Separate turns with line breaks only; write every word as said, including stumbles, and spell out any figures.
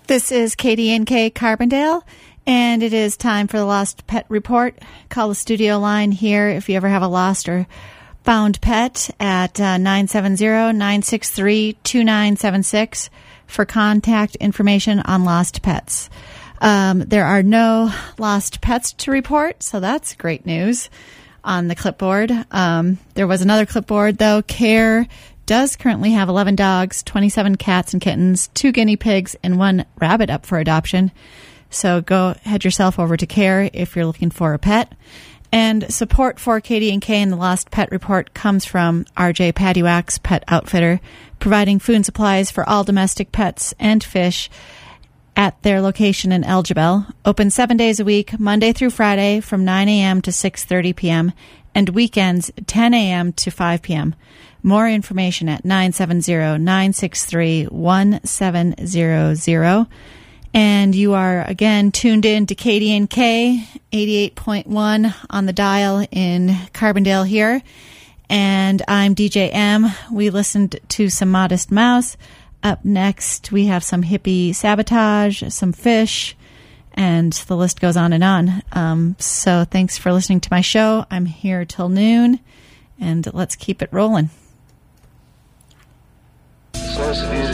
This is K D N K Carbondale, and it is time for the Lost Pet Report. Call the studio line here if you ever have a lost or found pet at uh, nine seven zero, nine six three, two nine seven six for contact information on lost pets. Um, there are no lost pets to report, so that's great news on the clipboard. Um, there was another clipboard, though. CARE does currently have eleven dogs, twenty-seven cats and kittens, two guinea pigs, and one rabbit up for adoption. So go head yourself over to CARE if you're looking for a pet. And support for K D and K and the Lost Pet Report comes from R J Paddywhack's Pet Outfitter, providing food and supplies for all domestic pets and fish at their location in Elgibel. Open seven days a week, Monday through Friday from nine a.m. to six thirty p.m. and weekends ten a.m. to five p.m. More information at nine seven zero, nine six three, one seven zero zero. And you are, again, tuned in to K D N K, eighty-eight point one on the dial in Carbondale here. And I'm D J M. We listened to some Modest Mouse. Up next, we have some hippie sabotage, some fish, and the list goes on and on. Um, so thanks for listening to my show. I'm here till noon, and let's keep it rolling.
Explosive